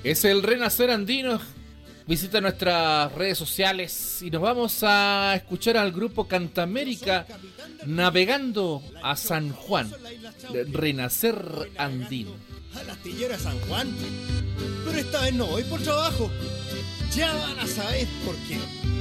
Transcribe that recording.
Es el Renacer Andino. Visita nuestras redes sociales y nos vamos a escuchar al grupo Cantamérica Navegando a San Juan. Renacer Andino. A la astillera San Juan. Pero esta vez no voy por trabajo. Ya van a saber por qué.